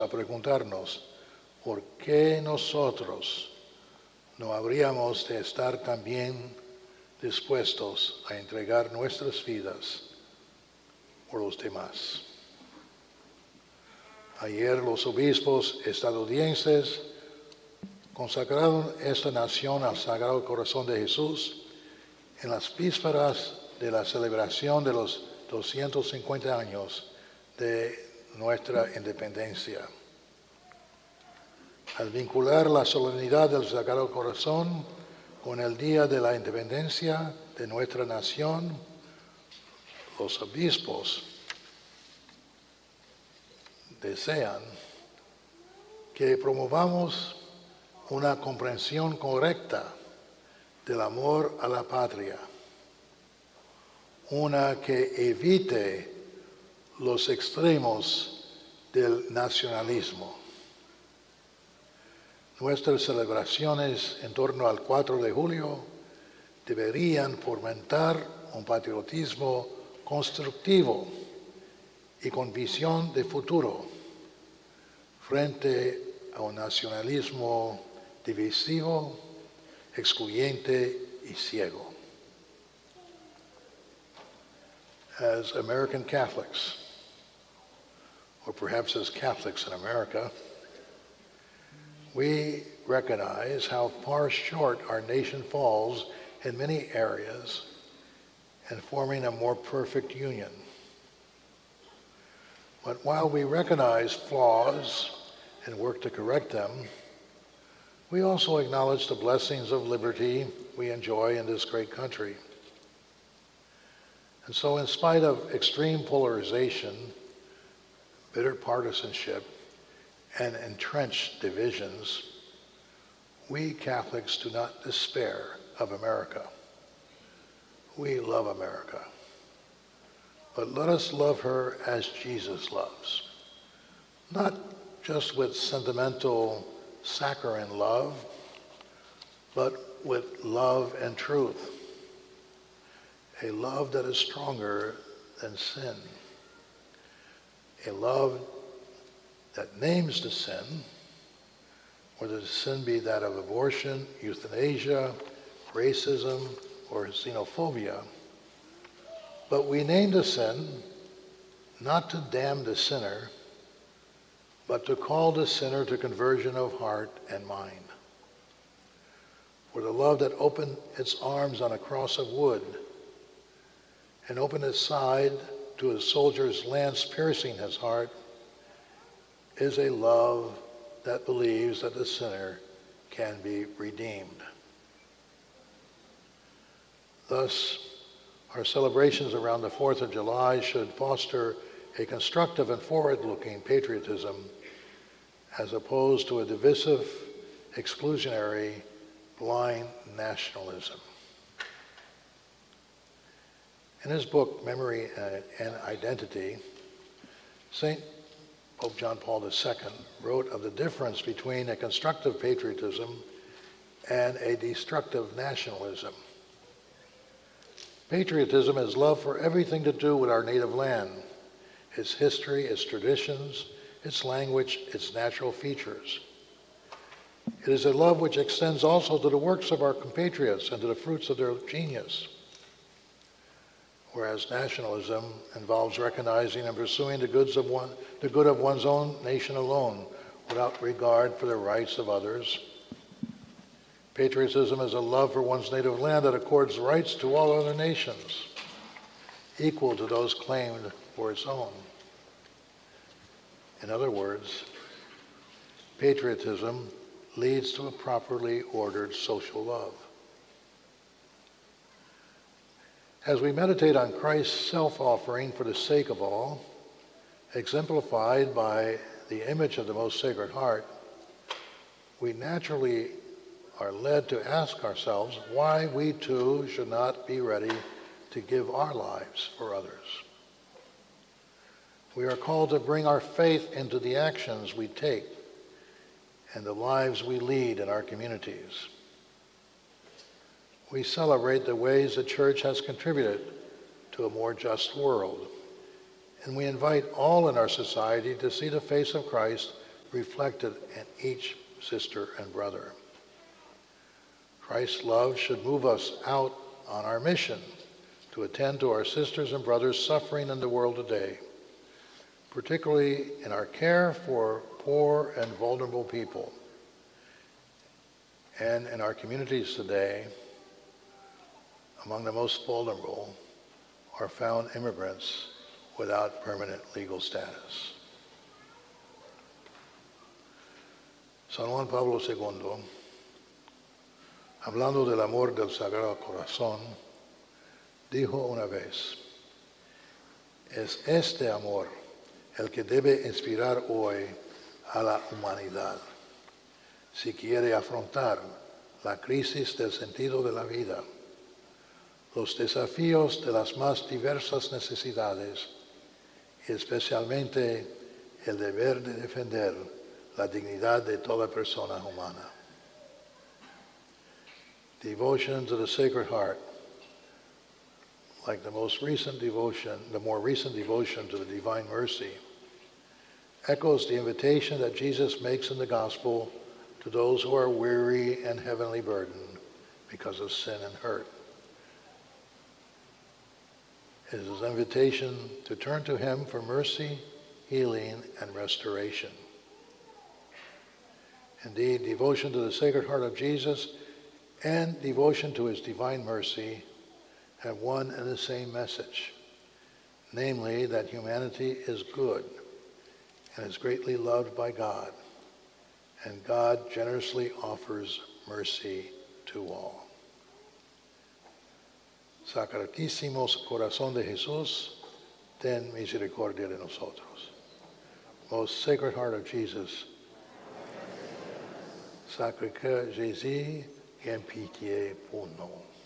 a preguntarnos, ¿por qué nosotros no habríamos de estar también dispuestos a entregar nuestras vidas por los demás? Ayer los obispos estadounidenses consagraron esta nación al Sagrado Corazón de Jesús en las vísperas de la celebración de los 250 años de nuestra independencia. Al vincular la solemnidad del Sagrado Corazón con el Día de la Independencia de nuestra nación, los obispos desean que promovamos una comprensión correcta del amor a la patria, una que evite los extremos del nacionalismo. Nuestras celebraciones en torno al 4 de julio deberían fomentar un patriotismo constructivo y con visión de futuro frente a un nacionalismo divisivo, excluyente y ciego. As American Catholics, or perhaps as Catholics in America, we recognize how far short our nation falls in many areas in forming a more perfect union. But while we recognize flaws and work to correct them, we also acknowledge the blessings of liberty we enjoy in this great country. And so in spite of extreme polarization, bitter partisanship, and entrenched divisions, we Catholics do not despair of America. We love America. But let us love her as Jesus loves, not just with sentimental saccharine love, but with love and truth, a love that is stronger than sin, a love that names the sin, whether the sin be that of abortion, euthanasia, racism, or xenophobia. But we name the sin not to damn the sinner, but to call the sinner to conversion of heart and mind. For the love that opened its arms on a cross of wood and opened its side to a soldier's lance piercing his heart is a love that believes that the sinner can be redeemed. Thus, our celebrations around the 4th of July should foster a constructive and forward-looking patriotism as opposed to a divisive, exclusionary, blind nationalism. In his book, Memory and Identity, St. Pope John Paul II wrote of the difference between a constructive patriotism and a destructive nationalism. Patriotism is love for everything to do with our native land, its history, its traditions, its language, its natural features. It is a love which extends also to the works of our compatriots and to the fruits of their genius. Whereas nationalism involves recognizing and pursuing the good of one's own nation alone, without regard for the rights of others. Patriotism is a love for one's native land that accords rights to all other nations, equal to those claimed for its own. In other words, patriotism leads to a properly ordered social love. As we meditate on Christ's self-offering for the sake of all, exemplified by the image of the Most Sacred Heart, we naturally are led to ask ourselves why we too should not be ready to give our lives for others. We are called to bring our faith into the actions we take and the lives we lead in our communities. We celebrate the ways the Church has contributed to a more just world, and we invite all in our society to see the face of Christ reflected in each sister and brother. Christ's love should move us out on our mission to attend to our sisters and brothers suffering in the world today, particularly in our care for poor and vulnerable people. And in our communities today, among the most vulnerable are found immigrants without permanent legal status. San Juan Pablo II, hablando del amor del Sagrado Corazón, dijo una vez, es este amor el que debe inspirar hoy a la humanidad si quiere afrontar la crisis del sentido de la vida, los desafíos de las más diversas necesidades y especialmente el deber de defender la dignidad de toda persona humana. Devotion to the Sacred Heart, like the more recent devotion to the Divine Mercy, echoes the invitation that Jesus makes in the Gospel to those who are weary and heavily burdened because of sin and hurt. It is his invitation to turn to him for mercy, healing, and restoration. Indeed, devotion to the Sacred Heart of Jesus and devotion to his divine mercy have one and the same message, namely that humanity is good and is greatly loved by God, and God generously offers mercy to all. Sacratísimo Corazón de Jesús, ten misericordia de nosotros. Most Sacred Heart of Jesus, Sacré Cœur Jésus, aie pitié pour nous.